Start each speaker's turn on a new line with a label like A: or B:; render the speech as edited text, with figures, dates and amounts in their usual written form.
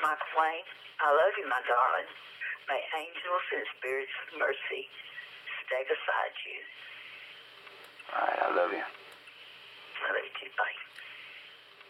A: Michael Wayne, I love you, my darling. May angels and spirits of mercy stay beside you.
B: All right, I love you.
A: I love you too. Bye.